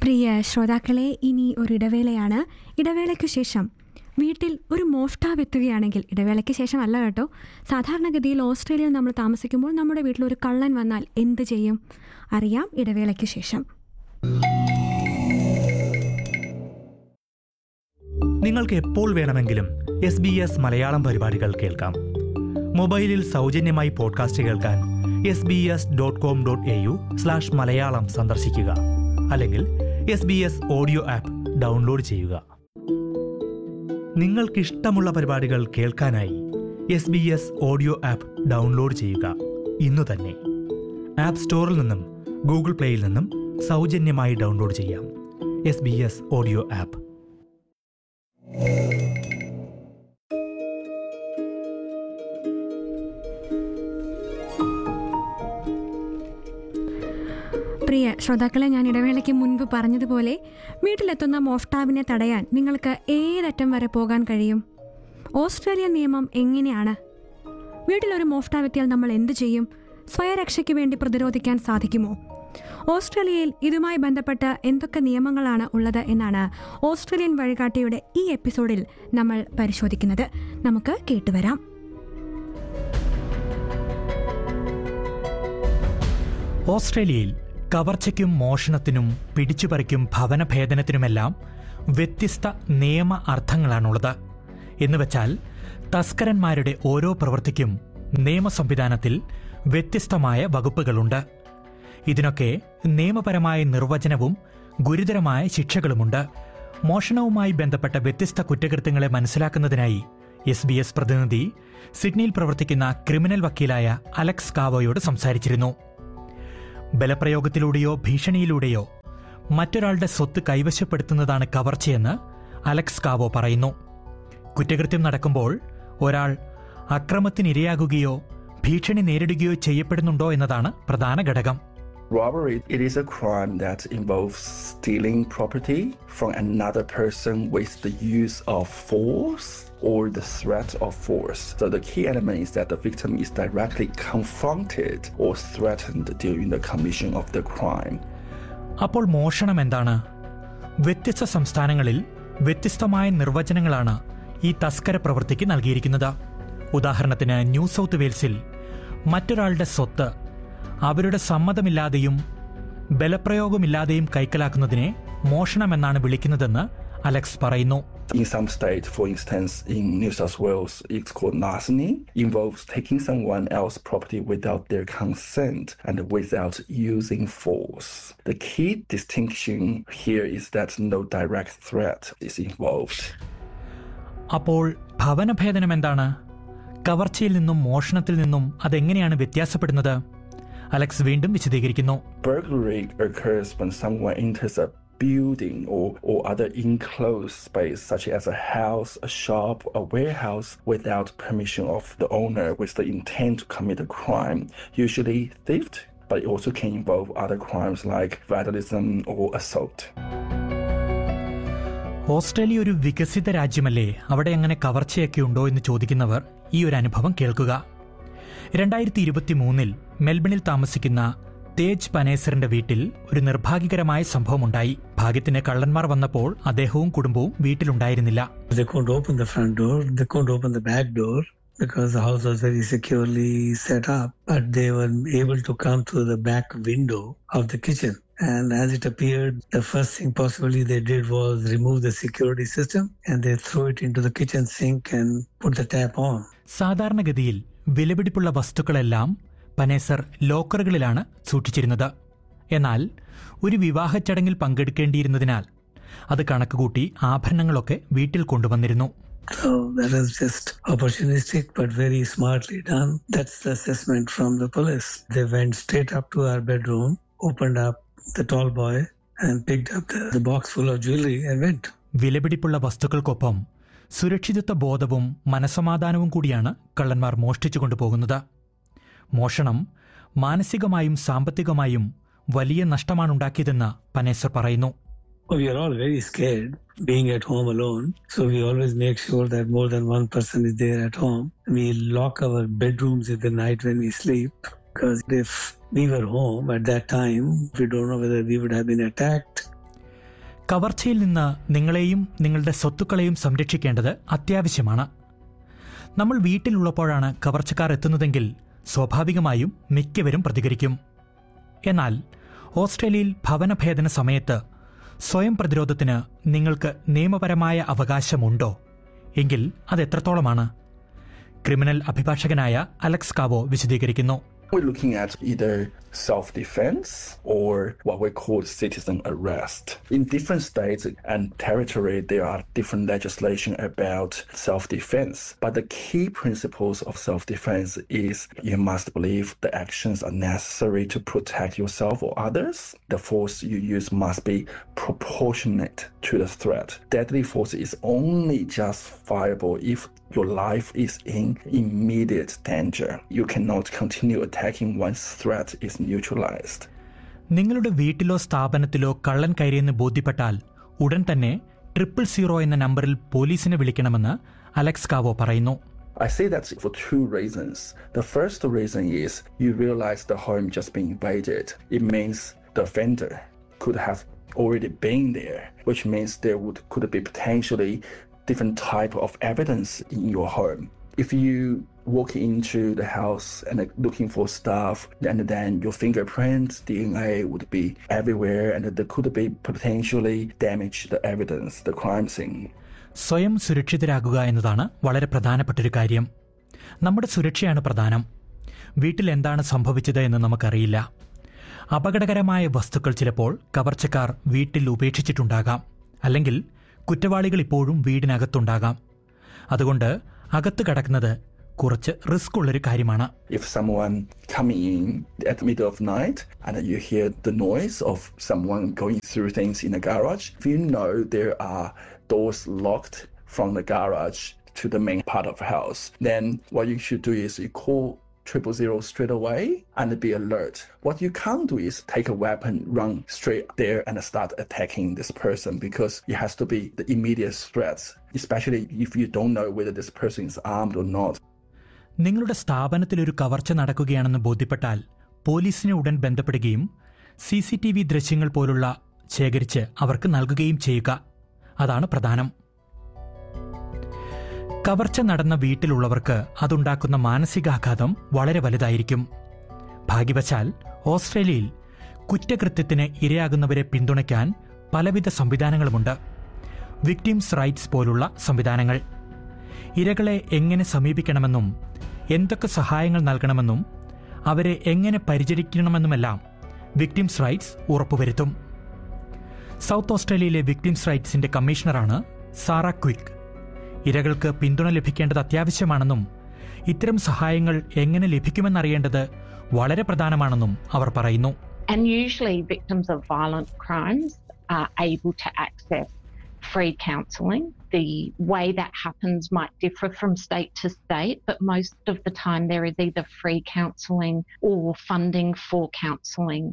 പ്രിയ ശ്രോതാക്കളെ, ഇനി ഒരിടവേളയാണ്. ഇടവേളയ്ക്കു ശേഷം വീട്ടിൽ ഒരു മോഷ്ടാവെത്തുകയാണെങ്കിൽ, ഇടവേളയ്ക്ക് ശേഷം അല്ല കേട്ടോ, സാധാരണഗതിയിൽ ഓസ്ട്രേലിയയിൽ നമ്മൾ താമസിക്കുമ്പോൾ നമ്മുടെ വീട്ടിൽ ഒരു കള്ളൻ വന്നാൽ എന്ത് ചെയ്യും? അറിയാം ഇടവേളയ്ക്ക് ശേഷം. നിങ്ങൾക്ക് എപ്പോൾ വേണമെങ്കിലും SBS മലയാളം പരിപാടികൾ കേൾക്കാം. മൊബൈലിൽ സൗജന്യമായി പോഡ്കാസ്റ്റ് കേൾക്കാൻ sbs.com.au/malayalam സന്ദർശിക്കുക. അല്ലെങ്കിൽ SBS ഓഡിയോ ആപ്പ് ഡൗൺലോഡ് ചെയ്യുക. നിങ്ങൾക്കിഷ്ടമുള്ള പരിപാടികൾ കേൾക്കാനായി SBS ഓഡിയോ ആപ്പ് ഡൗൺലോഡ് ചെയ്യുക ഇന്നു തന്നെ. ആപ്പ് സ്റ്റോറിൽ നിന്നും ഗൂഗിൾ പ്ലേയിൽ നിന്നും സൗജന്യമായി ഡൗൺലോഡ് ചെയ്യാം. SBS audio app. പ്രിയ ശ്രോതാക്കളെ, ഞാൻ ഇടവേളയ്ക്ക് മുൻപ് പറഞ്ഞതുപോലെ വീട്ടിലെത്തുന്ന മോഷ്ടാവിനെ തടയാൻ നിങ്ങൾക്ക് ഏതറ്റം വരെ പോകാൻ കഴിയും? ഓസ്ട്രേലിയൻ നിയമം എങ്ങനെയാണ്? വീട്ടിലൊരു മോഷ്ടാവെത്തിയാൽ നമ്മൾ എന്തു ചെയ്യും? സ്വയരക്ഷയ്ക്ക് വേണ്ടി പ്രതിരോധിക്കാൻ സാധിക്കുമോ? ഓസ്ട്രേലിയയിൽ ഇതുമായി ബന്ധപ്പെട്ട എന്തൊക്കെ നിയമങ്ങളാണ് ഉള്ളത് എന്നാണ് ഓസ്ട്രേലിയൻ വഴികാട്ടിയുടെ ഈ എപ്പിസോഡിൽ നമ്മൾ പരിശോധിക്കുന്നത്. നമുക്ക് കേട്ടുവരാം. ഓസ്ട്രേലിയയിൽ കവർച്ചയ്ക്കും മോഷണത്തിനും പിടിച്ചുപറിക്കും ഭവനഭേദനത്തിനുമെല്ലാം വ്യത്യസ്ത നിയമ അർത്ഥങ്ങളാണുള്ളത്. എന്നുവെച്ചാൽ തസ്കരന്മാരുടെ ഓരോ പ്രവൃത്തിക്കും നിയമ സംവിധാനത്തിൽ വ്യത്യസ്തമായ വകുപ്പുകളുണ്ട്. ഇതിനൊക്കെ നിയമപരമായ നിർവചനവും ഗുരുതരമായ ശിക്ഷകളുമുണ്ട്. മോഷണവുമായി ബന്ധപ്പെട്ട വ്യത്യസ്ത കുറ്റകൃത്യങ്ങളെ മനസ്സിലാക്കുന്നതിനായി SBS പ്രതിനിധി സിഡ്നിയിൽ പ്രവർത്തിക്കുന്ന ക്രിമിനൽ വക്കീലായ അലക്സ് കാവോയോട് സംസാരിച്ചിരുന്നു. ബലപ്രയോഗത്തിലൂടെയോ ഭീഷണിയിലൂടെയോ മറ്റൊരാളുടെ സ്വത്ത് കൈവശപ്പെടുത്തുന്നതാണ് കവർച്ചയെന്ന് അലക്സ് കാവോ പറയുന്നു. കുറ്റകൃത്യം നടക്കുമ്പോൾ ഒരാൾ അക്രമത്തിനിരയാകുകയോ ഭീഷണി നേരിടുകയോ ചെയ്യപ്പെടുന്നുണ്ടോ എന്നതാണ് പ്രധാന ഘടകം. Robbery, it is a crime that involves stealing property from another person with the use of force or the threat of force. So the key element is that the victim is directly confronted or threatened during the commission of the crime. അപ്പോൾ മോഷണം എന്താണ്? വ്യത്യസ്ത സംസ്ഥാനങ്ങളിൽ വ്യത്യസ്തമായ നിർവചനങ്ങളാണ് ഈ തസ്കര പ്രവൃത്തിക്ക് നൽകിയിരിക്കുന്നത്. ഉദാഹരണത്തിന് ന്യൂ സൗത്ത് വെയിൽസിൽ മറ്റൊരാളുടെ സ്വത്ത് അവരുടെ സമ്മതമില്ലാതെയും ബലപ്രയോഗമില്ലാതെയും കൈക്കലാക്കുന്നതിനെ മോഷണമെന്നാണ് വിളിക്കുന്നതെന്ന് അലക്സ് പറയുന്നു. In some states, for instance, in New South Wales, it's called larceny, involves taking someone else's property without their consent and without using force. The key distinction here is that no direct threat is involved. അപ്പോൾ ഭവനഭേദനം എന്താണ്? കവർച്ചയിൽ നിന്നും മോഷണത്തിൽ നിന്നും അതെങ്ങനെയാണ് വ്യത്യാസപ്പെടുന്നത്? Alex വീണ്ടും വിശദീകരിക്കുന്നു. Burglary occurs when someone enters a building or other enclosed space such as a house, a shop, a warehouse without permission of the owner with the intent to commit a crime, usually theft, but it also can involve other crimes like vandalism or assault. Australia ഒരു വികസിത രാജ്യമല്ലേ, അവിടെ എങ്ങനെ കവർച്ചയൊക്കെ ഉണ്ടോ എന്ന് ചോദിക്കുന്നവർ ഈ ഒരു അനുഭവം കേൾക്കുക. 2023 മെൽബണിൽ താമസിക്കുന്ന തേജ് പനേസറിന്റെ വീട്ടിൽ ഒരു നിർഭാഗ്യകരമായ സംഭവമുണ്ടായി. ഭാഗ്യത്തിന് കള്ളന്മാർ വന്നപ്പോൾ അദ്ദേഹവും കുടുംബവും വീട്ടിലുണ്ടായിരുന്നില്ല. They couldn't open the front door, they couldn't open the back door because the house was very securely set up, but they were able to come through the back window of the kitchen. And as it appeared, the first thing possibly they did was remove the security system and they threw it into the kitchen sink and put the tap on. സാധാരണഗതിയിൽ വിലപിടിപ്പുള്ള വസ്തുക്കളെല്ലാം പനേസർ ലോക്കറുകളിലാണ് സൂക്ഷിച്ചിരുന്നത്. എന്നാൽ ഒരു വിവാഹ ചടങ്ങിൽ പങ്കെടുക്കേണ്ടിയിരുന്നതിനാൽ അത് കണക്കുകൂട്ടി ആഭരണങ്ങളൊക്കെ വീട്ടിൽ കൊണ്ടുവന്നിരുന്നു. So that is just opportunistic but very smartly done. That's the assessment from the police. They went straight up to our bedroom, opened up the tall boy and picked up the box full of jewelry and went. വിലപിടിപ്പുള്ള വസ്തുക്കൾക്കൊപ്പം സുരക്ഷിതത്വ ബോധവും മനസമാധാനവും കൂടിയാണ് കള്ളന്മാർ മോഷ്ടിച്ചു കൊണ്ടുപോകുന്നത്. മോഷണം മാനസികമായും സാമ്പത്തികമായും വലിയ നഷ്ടമാണുണ്ടാക്കിയതെന്ന് പനേസർ പറയുന്നു. We are all very scared being at home alone, so we always make sure that more than one person is there at home. We lock our bedrooms in the night when we sleep, because if we were home at that time, we don't know whether we would have been attacked. കവർച്ചയിൽ നിന്ന് നിങ്ങളെയും നിങ്ങളുടെ സ്വത്തുക്കളെയും സംരക്ഷിക്കേണ്ടത് അത്യാവശ്യമാണ്. നമ്മൾ വീട്ടിലുള്ളപ്പോഴാണ് കവർച്ചക്കാർ എത്തുന്നതെങ്കിൽ സ്വാഭാവികമായും മിക്കവരും പ്രതികരിക്കും. എന്നാൽ ഓസ്ട്രേലിയയിൽ ഭവനഭേദന സമയത്ത് സ്വയം പ്രതിരോധത്തിന് നിങ്ങൾക്ക് നിയമപരമായ അവകാശമുണ്ടോ? എങ്കിൽ അതെത്രത്തോളമാണ്? ക്രിമിനൽ അഭിഭാഷകനായ അലക്സ് കാവോ വിശദീകരിക്കുന്നു. We're looking at either self-defense or what we call citizen arrest. In different states and territory, there are different legislation about self-defense. But the key principles of self-defense is you must believe the actions are necessary to protect yourself or others. The force you use must be proportionate to the threat. Deadly force is only justifiable if your life is in immediate danger. You cannot continue attacking once threat is neutralized. നിങ്ങളുടെ വീട്ടിലോ സ്ഥാപനത്തിലോ കള്ളൻ കയറിയെന്ന് ബോധ്യപ്പെട്ടാൽ ഉടൻ തന്നെ 000 എന്ന നമ്പറിൽ പോലീസിനെ വിളിക്കണമെന്ന് Alex കാവോ പറയുന്നു. I say that for two reasons. The first reason is you realize the home just being invaded. It means the offender could have already been there, which means there could be potentially different type of evidence in your home. If you walk into the house and looking for stuff, and then your fingerprints, DNA would be everywhere, and there could be potentially damage the evidence, the crime scene. സ്വയം സുരക്ഷിതരാകുക എന്നതാണ് വളരെ പ്രധാനപ്പെട്ടൊരു കാര്യം. നമ്മുടെ സുരക്ഷയാണ് പ്രധാനം. വീട്ടിൽ എന്താണ് സംഭവിച്ചത് എന്ന് നമുക്കറിയില്ല. അപകടകരമായ വസ്തുക്കൾ ചിലപ്പോൾ കവർച്ചക്കാർ വീട്ടിൽ ഉപേക്ഷിച്ചിട്ടുണ്ടാകാം, അല്ലെങ്കിൽ കുറ്റവാളികൾ ഇപ്പോഴും വീടിനകത്തുണ്ടാകാം. അതുകൊണ്ട് അകത്ത് കടക്കുന്നത് കുറച്ച് റിസ്ക് ഉള്ളൊരു കാര്യമാണ്. If someone coming in at the middle of night and you hear the noise of someone going through things in the garage, if you know there are doors locked from the garage to the main part of the house, then what you should do is you call 000 straight away and be alert. What you can't do is take a weapon, run straight there and start attacking this person, because it has to be the immediate threats, especially if you don't know whether this person is armed or not. നിങ്ങളുടെ സ്ഥാപനത്തിൽ ഒരു കവർച്ച നടക്കുകയാണെന്ന് ബോധ്യപ്പെട്ടാൽ പോലീസിനെ ഉടൻ ബന്ധപ്പെടുകയും CCTV ദൃശ്യങ്ങൾ പോലുള്ള ശേഖരിച്ച് അവർക്ക് നൽകുകയും ചെയ്യുക. അതാണ് പ്രധാനം. കവർച്ച നടന്ന വീട്ടിലുള്ളവർക്ക് അതുണ്ടാക്കുന്ന മാനസികാഘാതം വളരെ വലുതായിരിക്കും. ഭാഗ്യവശാൽ ഓസ്ട്രേലിയയിൽ കുറ്റകൃത്യത്തിന് ഇരയാകുന്നവരെ പിന്തുണയ്ക്കാൻ പലവിധ സംവിധാനങ്ങളുമുണ്ട്. വിക്ടിംസ് റൈറ്റ്സ് പോലുള്ള സംവിധാനങ്ങൾ. ഇരകളെ എങ്ങനെ സമീപിക്കണമെന്നും എന്തൊക്കെ സഹായങ്ങൾ നൽകണമെന്നും അവരെ എങ്ങനെ പരിചരിക്കണമെന്നുമെല്ലാം വിക്ടിംസ് റൈറ്റ്സ് ഉറപ്പുവരുത്തും. സൗത്ത് ഓസ്ട്രേലിയയിലെ വിക്ടിംസ് റൈറ്റ്സിന്റെ കമ്മീഷണറാണ് സാറ ക്വിക്ക്. ഇരകൾക്ക് പിന്തുണ ലഭിക്കേണ്ടത് അത്യാവശ്യമാണെന്നും ഇത്തരം സഹായങ്ങൾ എങ്ങനെ ലഭിക്കുമെന്നറിയേണ്ടത് വളരെ പ്രധാനമാണെന്നും അവർ പറയുന്നു. And usually victims of violent crimes are able to access free counselling. The way that happens might differ from state to state, but most of the time there is either free counselling or funding for counselling.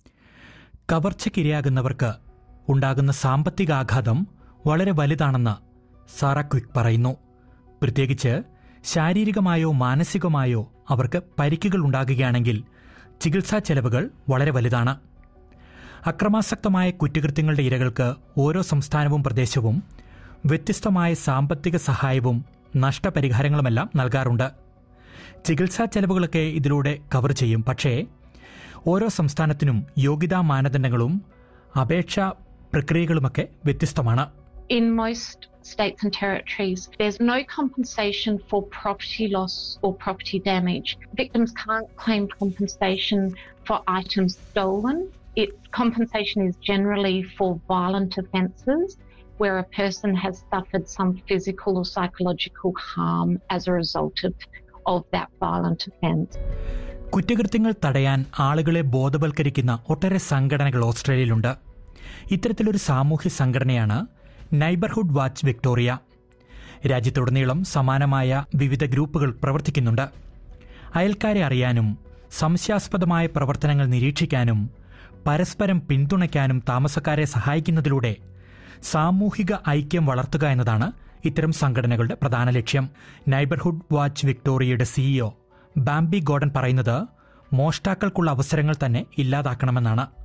കവർച്ചയ്ക്കിരയാകുന്നവർക്ക് ഉണ്ടാകുന്ന സാമ്പത്തികാഘാതം വളരെ വലുതാണെന്ന് Sara quick പറയുന്നു. പ്രത്യേകിച്ച് ശാരീരികമായോ മാനസികമായോ അവർക്ക് പരിക്കുകൾ ഉണ്ടാകുകയാണെങ്കിൽ ചികിത്സാ ചെലവുകൾ വളരെ വലുതാണ്. അക്രമാസക്തമായ കുറ്റകൃത്യങ്ങളുടെ ഇരകൾക്ക് ഓരോ സംസ്ഥാനവും പ്രദേശവും വ്യത്യസ്തമായ സാമ്പത്തിക സഹായവും നഷ്ടപരിഹാരങ്ങളുമെല്ലാം നൽകാറുണ്ട്. ചികിത്സാ ചെലവുകളൊക്കെ ഇതിലൂടെ കവർ ചെയ്യും. പക്ഷേ ഓരോ സംസ്ഥാനത്തിനും യോഗ്യതാ മാനദണ്ഡങ്ങളും അപേക്ഷാ പ്രക്രിയകളുമൊക്കെ വ്യത്യസ്തമാണ്. In most states and territories, there's no compensation for property loss or property damage. Victims can't claim compensation for items stolen. Compensation is generally for violent offences where a person has suffered some physical or psychological harm as a result of that violent offence. കുറ്റകൃത്യങ്ങൾ തടയാൻ ആളുകളെ ബോധവൽക്കരിക്കുന്ന ഒട്ടേറെ സംഘടനകൾ ഓസ്ട്രേലിയയിലുണ്ട്. ഇത്തരത്തിലൊരു സാമൂഹ്യ സംഘടനയാണ് neighbourhood watch Victoria. രാജ്യത്തുടനീളം സമാനമായ വിവിധ ഗ്രൂപ്പുകൾ പ്രവർത്തിക്കുന്നുണ്ട്. അയൽക്കാരെ അറിയാനും സംശയാസ്പദമായ പ്രവർത്തനങ്ങൾ നിരീക്ഷിക്കാനും പരസ്പരം പിന്തുണയ്ക്കാനും താമസക്കാരെ സഹായിക്കുന്നതിലൂടെ സാമൂഹിക ഐക്യം വളർത്തുക എന്നതാണ് ഇത്തരം സംഘടനകളുടെ പ്രധാന ലക്ഷ്യം. Neighbourhood watch വിക്ടോറിയയുടെ CEO Bambie Gordon പറയുന്നത് മോഷ്ടാക്കൾക്കുള്ള അവസരങ്ങൾ തന്നെ ഇല്ലാതാക്കണമെന്നാണ്.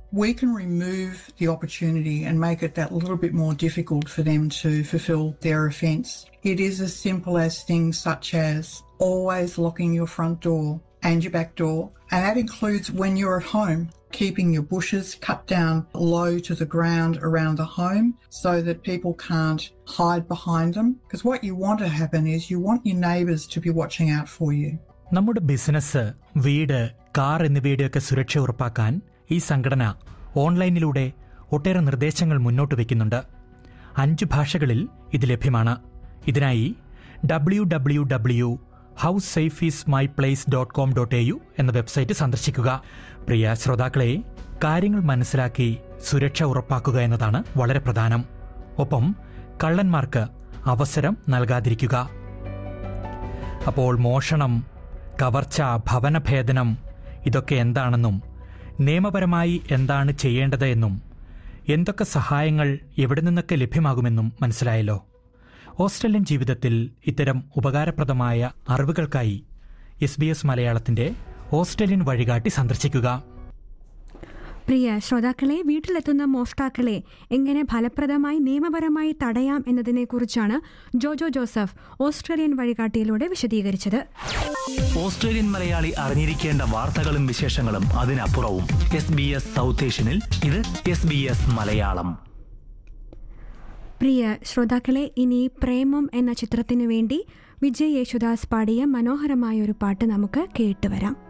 we can remove the opportunity and make it that little bit more difficult for them to fulfil their offence. It is as simple as things such as always locking your front door and your back door, and that includes when you're at home, keeping your bushes cut down low to the ground around the home so that people can't hide behind them. Because what you want to happen is you want your neighbours to be watching out for you. നമ്മുടെ business, വീട്, car എന്നിവയുടെയൊക്കെ സുരക്ഷ ഉറപ്പാക്കാൻ ഈ സംഘടന ഓൺലൈനിലൂടെ ഒട്ടേറെ നിർദ്ദേശങ്ങൾ മുന്നോട്ട് വയ്ക്കുന്നുണ്ട്. 5 ഭാഷകളിൽ ഇത് ലഭ്യമാണ്. ഇതിനായി www.howsafeismyplace.com.au എന്ന വെബ്സൈറ്റ് സന്ദർശിക്കുക. പ്രിയ ശ്രോതാക്കളെ, കാര്യങ്ങൾ മനസ്സിലാക്കി സുരക്ഷ ഉറപ്പാക്കുക എന്നതാണ് വളരെ പ്രധാനം. ഒപ്പം കള്ളന്മാർക്ക് അവസരം നൽകാതിരിക്കുക. അപ്പോൾ മോഷണം, കവർച്ച, ഭവനഭേദനം ഇതൊക്കെ എന്താണെന്നും നിയമപരമായി എന്താണ് ചെയ്യേണ്ടത് എന്നും എന്തൊക്കെ സഹായങ്ങൾ എവിടെ നിന്നൊക്കെ ലഭ്യമാകുമെന്നും മനസ്സിലായല്ലോ. ഓസ്ട്രേലിയൻ ജീവിതത്തിൽ ഇത്തരം ഉപകാരപ്രദമായ അറിവുകൾക്കായി SBS മലയാളത്തിൻ്റെ ഓസ്ട്രേലിയൻ വഴികാട്ടി സന്ദർശിക്കുക. പ്രിയ ശ്രോതാക്കളെ, വീട്ടിലെത്തുന്ന മോഷ്ടാക്കളെ എങ്ങനെ ഫലപ്രദമായി നിയമപരമായി തടയാം എന്നതിനെക്കുറിച്ചാണ് ജോജോ ജോസഫ് ഓസ്ട്രേലിയൻ വഴികാട്ടിയിലൂടെ വിശദീകരിച്ചത്. ഓസ്ട്രേലിയൻ മലയാളി അറിഞ്ഞിരിക്കേണ്ട വാർത്തകളും വിശേഷങ്ങളും അതിനപ്പുറവും SBS സൗത്ത് ഏഷ്യനിൽ ഇത് SBS മലയാളം. പ്രിയ ശ്രോതാക്കളെ, ഇനി പ്രേമം എന്ന ചിത്രത്തിനു വേണ്ടി വിജയ് യേശുദാസ് പാടിയ മനോഹരമായ ഒരു പാട്ട് നമുക്ക് കേട്ടുവരാം.